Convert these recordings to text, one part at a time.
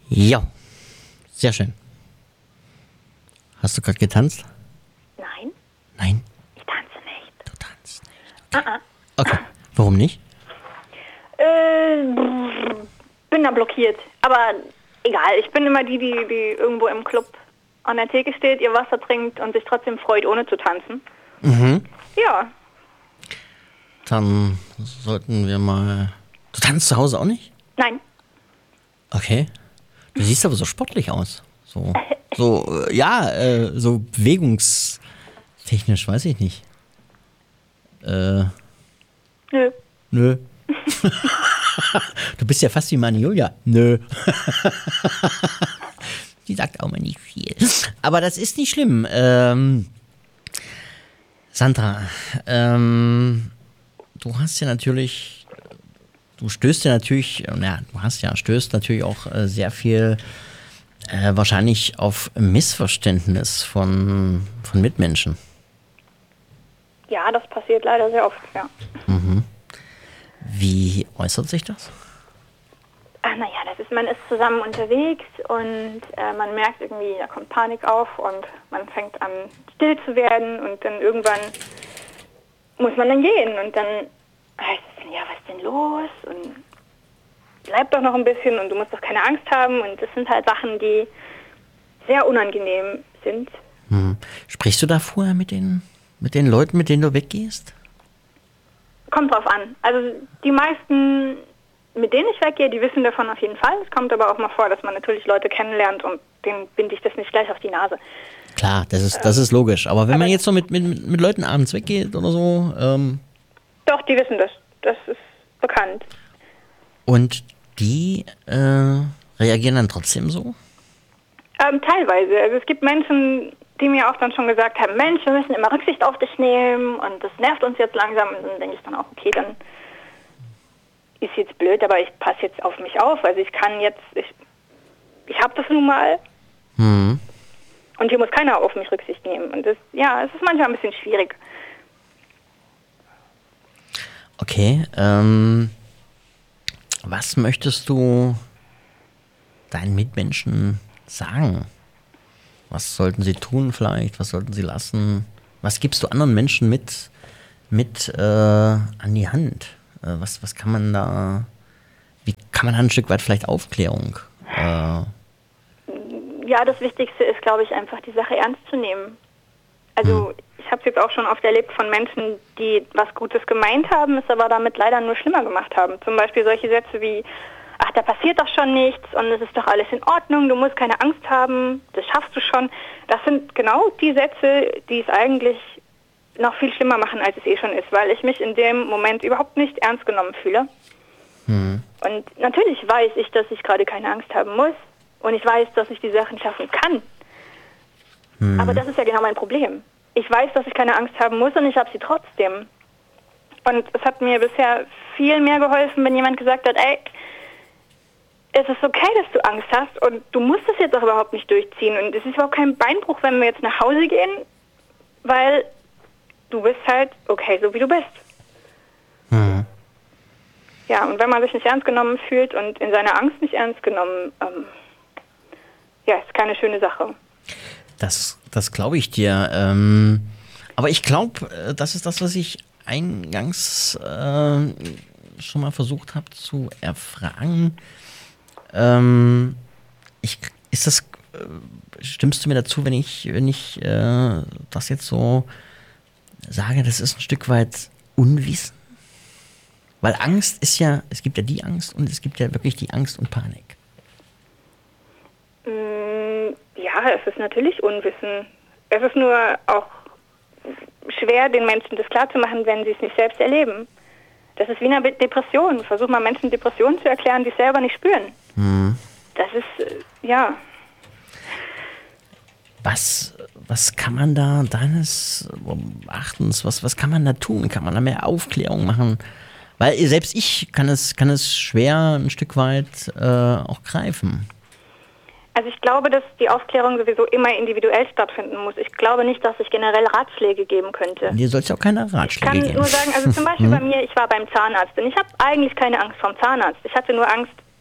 Ja, sehr schön. Hast du gerade getanzt? Nein, Nein, ich tanze nicht. du tanzt nicht. Okay, warum nicht? Bin da blockiert. Aber egal, ich bin immer die irgendwo im Club an der Theke steht, ihr Wasser trinkt und sich trotzdem freut, ohne zu tanzen. Mhm. Ja, Dann sollten wir mal... Du tanzt zu Hause auch nicht? nein. Okay. Du siehst aber so sportlich aus. So bewegungstechnisch, weiß ich nicht. Nö. Nö. Du bist ja fast wie meine Julia. Nö. Die sagt auch mal nicht viel. Aber das ist nicht schlimm. Sandra, du hast ja natürlich, stößt natürlich auch sehr viel wahrscheinlich auf Missverständnis von Mitmenschen. Ja, das passiert leider sehr oft, ja. Wie äußert sich das? Man ist zusammen unterwegs und man merkt irgendwie, da kommt Panik auf und man fängt an still zu werden und dann irgendwann muss man dann gehen und dann heißt es, ja, was ist denn los? Und bleib doch noch ein bisschen und du musst doch keine Angst haben und das sind halt Sachen, die sehr unangenehm sind. Sprichst du da vorher mit den Leuten, mit denen du weggehst? Kommt drauf an. Also die meisten, mit denen ich weggehe, die wissen davon auf jeden Fall. Es kommt aber auch mal vor, dass man natürlich Leute kennenlernt und denen binde ich das nicht gleich auf die Nase. Klar, das ist logisch. Aber wenn man jetzt so mit Leuten abends weggeht oder so... Doch, die wissen das. Das ist bekannt. Und die reagieren dann trotzdem so? Teilweise. Also es gibt Menschen, die mir auch dann schon gesagt haben, Mensch, wir müssen immer Rücksicht auf dich nehmen und das nervt uns jetzt langsam. Und dann denke ich dann auch, okay, dann ist jetzt blöd, aber ich passe jetzt auf mich auf. Also ich kann jetzt, ich habe das nun mal. Und hier muss keiner auf mich Rücksicht nehmen. Und es ist manchmal ein bisschen schwierig. Okay, was möchtest du deinen Mitmenschen sagen? Was sollten sie tun vielleicht? Was sollten sie lassen? Was gibst du anderen Menschen mit an die Hand? Was kann man da, wie kann man da ein Stück weit vielleicht Aufklärung? Ja, das Wichtigste ist, glaube ich, einfach die Sache ernst zu nehmen. Also ich habe es jetzt auch schon oft erlebt von Menschen, die was Gutes gemeint haben, es aber damit leider nur schlimmer gemacht haben. Zum Beispiel solche Sätze wie, ach, da passiert doch schon nichts und es ist doch alles in Ordnung, du musst keine Angst haben, das schaffst du schon. Das sind genau die Sätze, die es eigentlich noch viel schlimmer machen, als es eh schon ist, weil ich mich in dem Moment überhaupt nicht ernst genommen fühle. Und natürlich weiß ich, dass ich gerade keine Angst haben muss und ich weiß, dass ich die Sachen schaffen kann. Aber das ist ja genau mein Problem. Ich weiß, dass ich keine Angst haben muss und ich habe sie trotzdem. Und es hat mir bisher viel mehr geholfen, wenn jemand gesagt hat, ey, es ist okay, dass du Angst hast und du musst das jetzt auch überhaupt nicht durchziehen. Und es ist überhaupt kein Beinbruch, wenn wir jetzt nach Hause gehen, weil du bist halt okay, so wie du bist. Ja, und wenn man sich nicht ernst genommen fühlt und in seiner Angst nicht ernst genommen, ist keine schöne Sache. Das glaube ich dir. Aber ich glaube, das ist das, was ich eingangs schon mal versucht habe zu erfragen. Stimmst du mir dazu, wenn ich das jetzt so sage, das ist ein Stück weit Unwissen? Weil Angst ist ja, es gibt ja die Angst und es gibt ja wirklich die Angst und Panik. Ja, es ist natürlich Unwissen. Es ist nur auch schwer, den Menschen das klarzumachen, wenn sie es nicht selbst erleben. Das ist wie eine Depression. Versuch mal Menschen Depressionen zu erklären, die es selber nicht spüren. Das ist, Was kann man da deines Erachtens, was kann man da tun? Kann man da mehr Aufklärung machen? Weil selbst ich kann es schwer ein Stück weit auch greifen. Also ich glaube, dass die Aufklärung sowieso immer individuell stattfinden muss. Ich glaube nicht, dass ich generell Ratschläge geben könnte. Dir soll es ja auch keine Ratschläge geben. Ich kann nur sagen, also zum Beispiel bei mir, ich war beim Zahnarzt und ich habe eigentlich keine Angst vom Zahnarzt. Ich hatte nur Angst,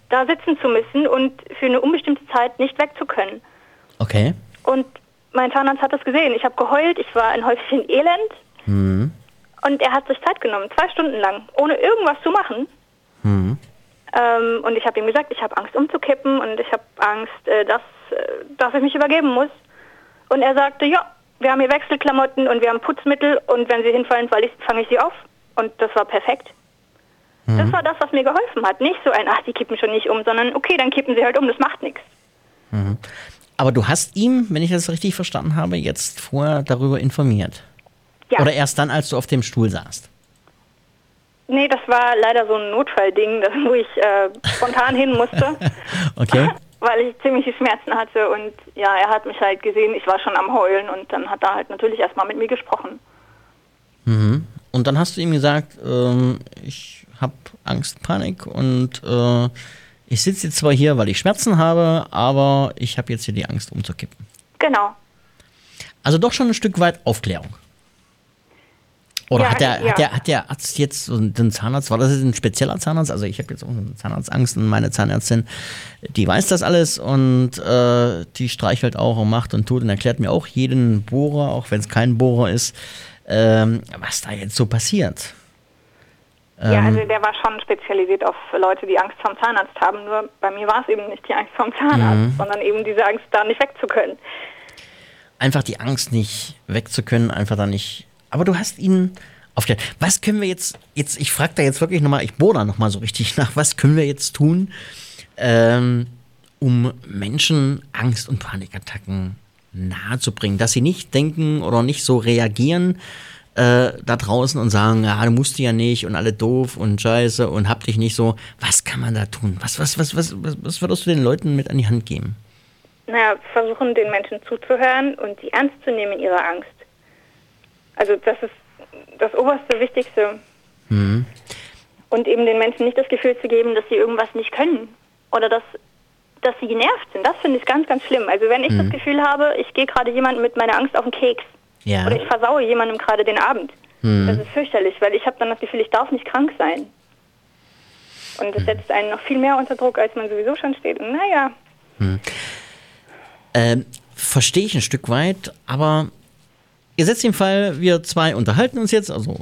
da sitzen zu müssen und für eine unbestimmte Zeit nicht weg zu können. Okay. Und mein Zahnarzt hat das gesehen. Ich habe geheult, ich war ein Häufchen Elend. Mhm. Und er hat sich Zeit genommen, 2 Stunden lang, ohne irgendwas zu machen. Mhm. Und ich habe ihm gesagt, ich habe Angst umzukippen und ich habe Angst, dass ich mich übergeben muss. Und er sagte, ja, wir haben hier Wechselklamotten und wir haben Putzmittel und wenn sie hinfallen, fange ich sie auf. Und das war perfekt. Mhm. Das war das, was mir geholfen hat. Nicht so ein, ach, die kippen schon nicht um, sondern okay, dann kippen sie halt um, das macht nichts. Mhm. Aber du hast ihm, wenn ich das richtig verstanden habe, jetzt vorher darüber informiert? Ja. Oder erst dann, als du auf dem Stuhl saßt? Nee, das war leider so ein Notfallding, wo ich spontan hin musste. Okay. Weil ich ziemliche Schmerzen hatte und ja, er hat mich halt gesehen, ich war schon am Heulen und dann hat er halt natürlich erstmal mit mir gesprochen. Mhm. Und dann hast du ihm gesagt, ich habe Angst, Panik und ich sitze jetzt zwar hier, weil ich Schmerzen habe, aber ich habe jetzt hier die Angst umzukippen. Genau. Also doch schon ein Stück weit Aufklärung. Oder ja, hat der Arzt jetzt, den Zahnarzt, war das jetzt ein spezieller Zahnarzt? Also ich habe jetzt auch eine Zahnarztangst und meine Zahnärztin, die weiß das alles und die streichelt auch und macht und tut und erklärt mir auch jeden Bohrer, auch wenn es kein Bohrer ist, was da jetzt so passiert. Ja, also der war schon spezialisiert auf Leute, die Angst vorm Zahnarzt haben. Nur bei mir war es eben nicht die Angst vorm Zahnarzt, sondern eben diese Angst, da nicht weg zu können. Einfach die Angst nicht weg zu können, einfach da nicht. Aber du hast ihn aufgeklärt. Was können wir jetzt ich frage da jetzt wirklich nochmal, ich bohre da nochmal so richtig nach, was können wir jetzt tun, um Menschen Angst- und Panikattacken nahezubringen, dass sie nicht denken oder nicht so reagieren da draußen und sagen, ja, du musst ja nicht und alle doof und scheiße und hab dich nicht so. Was kann man da tun? Was würdest du den Leuten mit an die Hand geben? Naja, versuchen den Menschen zuzuhören und sie ernst zu nehmen in ihrer Angst. Also das ist das oberste, Wichtigste. Mhm. Und eben den Menschen nicht das Gefühl zu geben, dass sie irgendwas nicht können oder dass sie genervt sind. Das finde ich ganz, ganz schlimm. Also wenn ich das Gefühl habe, ich gehe gerade jemandem mit meiner Angst auf den Keks oder ich versaue jemandem gerade den Abend, das ist fürchterlich, weil ich habe dann das Gefühl, ich darf nicht krank sein. Und das setzt einen noch viel mehr unter Druck, als man sowieso schon steht. Und naja. Verstehe ich ein Stück weit, aber gesetzt im Fall, wir zwei unterhalten uns jetzt, also